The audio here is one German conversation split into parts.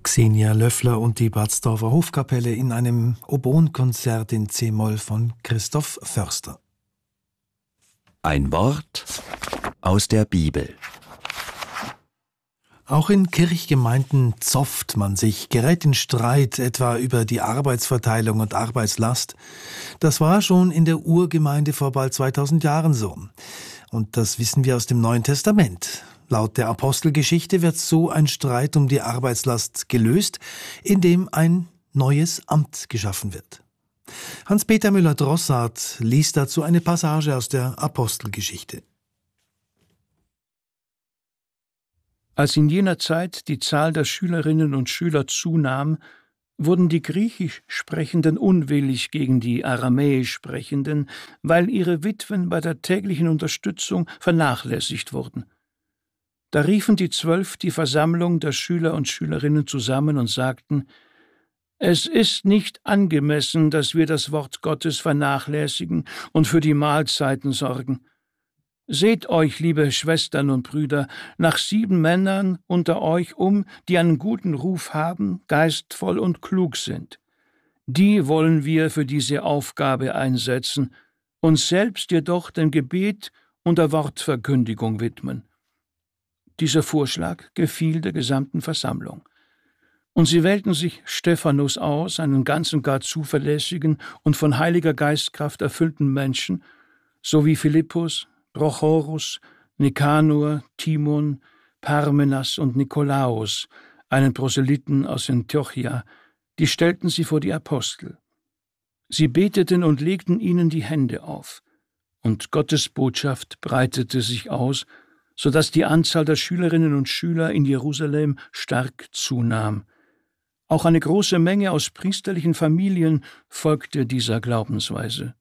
Xenia Löffler und die Batzdorfer Hofkapelle in einem Oboenkonzert in c-Moll von Christoph Förster. Ein Wort aus der Bibel. Auch in Kirchgemeinden zofft man sich, gerät in Streit, etwa über die Arbeitsverteilung und Arbeitslast. Das war schon in der Urgemeinde vor bald 2000 Jahren so. Und das wissen wir aus dem Neuen Testament. Laut der Apostelgeschichte wird so ein Streit um die Arbeitslast gelöst, indem ein neues Amt geschaffen wird. Hans-Peter Müller-Drossart liest dazu eine Passage aus der Apostelgeschichte. Als in jener Zeit die Zahl der Schülerinnen und Schüler zunahm, wurden die Griechisch Sprechenden unwillig gegen die Aramäisch Sprechenden, weil ihre Witwen bei der täglichen Unterstützung vernachlässigt wurden. Da riefen die 12 die Versammlung der Schüler und Schülerinnen zusammen und sagten: Es ist nicht angemessen, dass wir das Wort Gottes vernachlässigen und für die Mahlzeiten sorgen. Seht euch, liebe Schwestern und Brüder, nach 7 Männern unter euch um, die einen guten Ruf haben, geistvoll und klug sind. Die wollen wir für diese Aufgabe einsetzen, uns selbst jedoch dem Gebet und der Wortverkündigung widmen. Dieser Vorschlag gefiel der gesamten Versammlung. Und sie wählten sich Stephanus aus, einen ganz und gar zuverlässigen und von Heiliger Geistkraft erfüllten Menschen, sowie Philippus, Prochorus, Nikanor, Timon, Parmenas und Nikolaus, einen Proselyten aus Antiochia, die stellten sie vor die Apostel. Sie beteten und legten ihnen die Hände auf, und Gottes Botschaft breitete sich aus, so dass die Anzahl der Schülerinnen und Schüler in Jerusalem stark zunahm. Auch eine große Menge aus priesterlichen Familien folgte dieser Glaubensweise.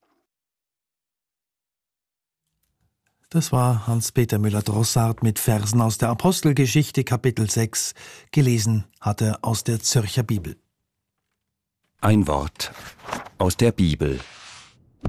Das war Hans-Peter Müller-Drossart mit Versen aus der Apostelgeschichte, Kapitel 6, gelesen hat er aus der Zürcher Bibel. Ein Wort aus der Bibel.